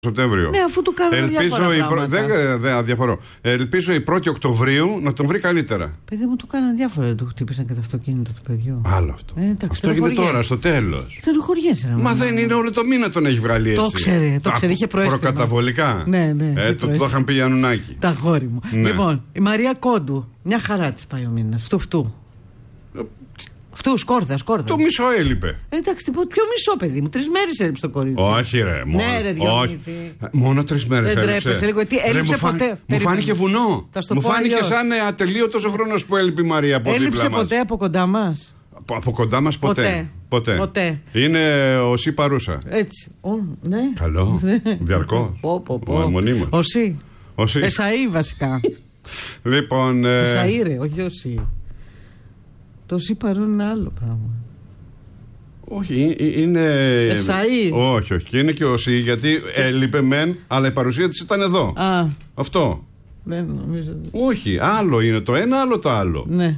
Σεπτέμβριο. Ναι, αφού του κάνουν διάφορα πράγματα. Δεν διαφορώ. Ελπίζω η 1η Οκτωβρίου να τον βρει καλύτερα. Παιδί μου, του κάναν διάφορα, του χτύπησαν και το αυτοκίνητο του παιδιού. Άλλο αυτό. Αυτό έγινε τώρα, στο τέλος. Στενοχωριέσαι. Μα δεν είναι όλο το μήνα τον έχει βγάλει έτσι. Το ξέρει, είχε προαίσθημα. Προκαταβολικά. Ναι. Το είχαν πει Ιαννουνάκη. Τα γόρι μου. Ναι. Λοιπόν, η Μαρία Κόντου, μια χαρά της πάει ο μήνας. Αυτού, σκόρδα. Το μισό έλειπε. Εντάξει, ποιο μισό, παιδί μου. 3 μέρες έλειψε το κορίτσι. Όχι, ρε. Ναι, ρε, Διονύση. Μόνο 3 μέρες. Δεν τρέπεσαι λίγο. Τι έλειψε ποτέ. Μου φάνηκε βουνό. Μου φάνηκε σαν ατελείωτος ο χρόνος που έλειπε η Μαρία από δίπλα μας. Έλειψε ποτέ από κοντά μας. Από κοντά μας ποτέ. Είναι οσί παρούσα. Έτσι. Ναι. Καλό. Διαρκώς. Μονίμως. Οσί. Εσαΐ βασικά. Λοιπόν. Εσαΐ, ρε, όχι οσί. Το οσί παρούν είναι άλλο πράγμα. Όχι, είναι. Εσαΐ. Όχι. Είναι και οσί γιατί έλειπε μεν, αλλά η παρουσία της ήταν εδώ. Αυτό. Δεν νομίζω. Όχι, άλλο είναι το ένα, άλλο το άλλο. Ναι.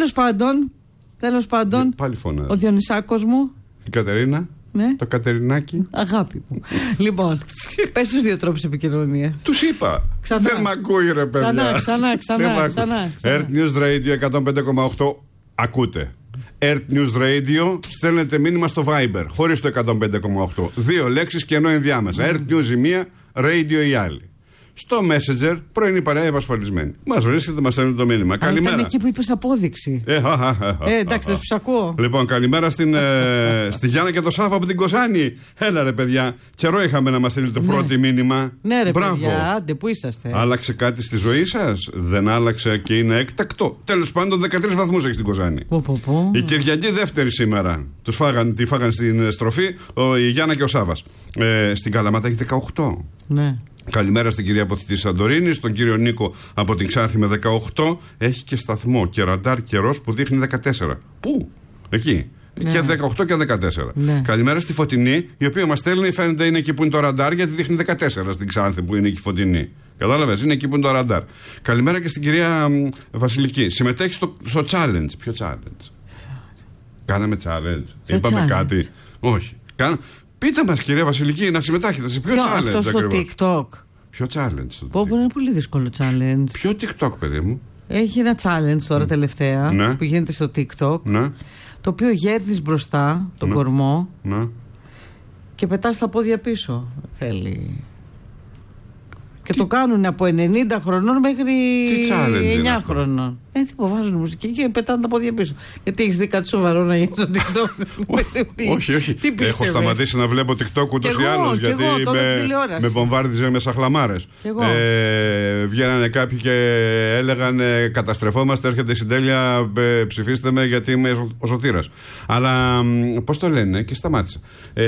Τέλος πάντων. Πάλι φωνάζει. Ο Διονυσάκος μου. Η Κατερίνα. Ναι. Το Κατερινάκι. Αγάπη μου. Λοιπόν, πες τους 2 τρόπους επικοινωνία. Τους είπα. Ξανά. Δεν μ' ακούει, ρε παιδιά. Ξανά. Earth News Radio 105,8. Ακούτε. Earth News Radio. Στέλνετε μήνυμα στο Viber. Χωρίς το 105,8. 2 λέξεις και ενώ ενδιάμεσα. Earth News η μία, Radio η άλλη. Στο Messenger, πρωινή παρέα επασφαλισμένη. Μας βρίσκεται, μας στέλνει το μήνυμα. Καλημέρα. Ήταν εκεί που είπες απόδειξη. Εντάξει, δεν τους ακούω. Λοιπόν, καλημέρα στη Γιάννα και το Σάβα από την Κοζάνη. Έλα, ρε παιδιά. Καιρό είχαμε να μας στείλετε πρώτο μήνυμα. Ναι, ρε παιδιά, άντε, πού είσαστε. Άλλαξε κάτι στη ζωή σας? Δεν άλλαξε και είναι έκτακτο? Τέλος πάντων, 13 βαθμούς έχει στην Κοζάνη. Η Κυριακή δεύτερη σήμερα. Τη φάγαν στην στροφή η Γιάννα και ο Σάβας. Στην Καλαμάτα έχει 18. Ναι. Καλημέρα στην κυρία από τη Σαντορίνη, στον κύριο Νίκο από την Ξάνθη με 18. Έχει και σταθμό και ραντάρ καιρός που δείχνει 14. Πού? Εκεί. Ναι. Και 18 και 14. Ναι. Καλημέρα στη Φωτεινή, η οποία μας στέλνει, φαίνεται είναι εκεί που είναι το ραντάρ, γιατί δείχνει 14 στην Ξάνθη που είναι εκεί η Φωτεινή. Κατάλαβες, είναι εκεί που είναι το ραντάρ. Καλημέρα και στην κυρία Βασιλική. Συμμετέχει στο challenge. Ποιο challenge? Κάναμε challenge. Είπαμε κάτι? Όχι. Πείτε μας, κυρία Βασιλική, να συμμετάχετε σε ποιο challenge? Αυτό στο TikTok. Ποιο challenge? Πω, είναι πολύ δύσκολο challenge. Ποιο TikTok, παιδί μου? Έχει ένα challenge τώρα τελευταία, ναι, που γίνεται στο TikTok, ναι, το οποίο γέρνεις μπροστά τον κορμό, ναι, και πετάς τα πόδια πίσω. Θέλει. Και το κάνουν από 90 χρονών μέχρι 9 χρονών. Τι βάζουν μουσική και πετάνε τα πόδια πίσω. Γιατί έχεις δει κάτι σοβαρό να γίνει στο TikTok? Όχι. Έχω σταματήσει να βλέπω TikTok ούτως ή άλλως, γιατί με βομβάρδιζε με σαχλαμάρες. Βγαίνανε κάποιοι και έλεγαν καταστρεφόμαστε, έρχεται η συντέλεια, ψηφίστε με γιατί είμαι ο Σωτήρας. Αλλά πώς το λένε, και σταμάτησα.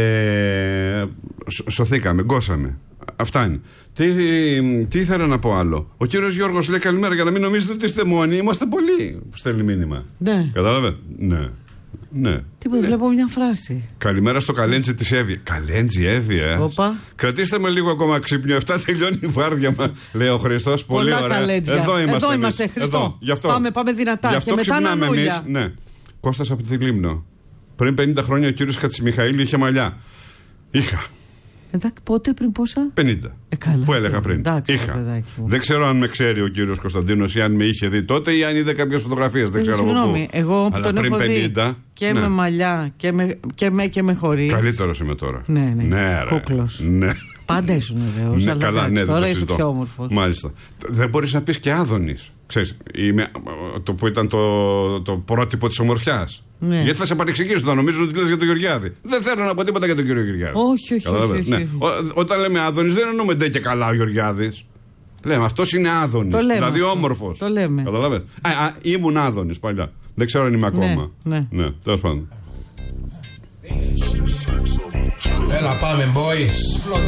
Σωθήκαμε, γκώσαμε. Αυτά είναι. Τι ήθελα να πω άλλο? Ο κύριος Γιώργος λέει καλημέρα, για να μην νομίζετε ότι είστε μόνοι. Είμαστε πολλοί που στέλνει μήνυμα. Ναι. Κατάλαβε? Ναι. Τι βλέπω μια φράση. Καλημέρα στο Καλέντζι της Εύη. Καλέντζι Εύη, Οπα. Κρατήστε με λίγο ακόμα ξύπνιο. 7 τελειώνει η βάρδια μα, λέει ο Χριστός. Πολύ ωραία. Εδώ είμαστε, Χριστό. Πάμε δυνατά. Γι' αυτό και ξυπνάμε εμείς. Ναι. Κώστας από τη Λίμνο. Πριν 50 χρόνια ο κύριος Χατσιμιχαήλ είχε μαλλιά. Είχα. Εντάξει, πότε, πριν πόσα? 50. Καλά, που έλεγα πριν. Εντάξει, είχα. Δεν ξέρω αν με ξέρει ο κύριος Κωνσταντίνος ή αν με είχε δει τότε ή αν είδε κάποιες φωτογραφίες. Δεν ξέρω. Συγγνώμη, εγώ που τον έχω δει και με μαλλιά και με χωρίς. Καλύτερος είμαι τώρα. Ναι. Κούκλος. Ναι. Πάντα ήσουν βέβαιος. Ναι, καλά, ναι, τώρα είσαι πιο όμορφος. Μάλιστα. Δεν μπορείς να πεις και Άδωνης. Ξέρεις, το που ήταν το πρότυπο της ομορφιάς. Ναι. Γιατί θα σε παρεξηγήσουν, θα νομίζουν ότι λες για τον Γεωργιάδη. Δεν θέλω να πω τίποτα για τον κύριο Γεωργιάδη. Όχι. Ναι. Όταν λέμε Άδωνης, δεν εννοούμε ντε και καλά ο Γεωργιάδης. Λέμε αυτός είναι Άδωνης. Δηλαδή όμορφος. Το λέμε. Καταλαβαίνετε. Ήμουν Άδωνης παλιά. Δεν ξέρω αν είμαι ακόμα. Ναι, τέλος πάντων. Έλα, πάμε, boys.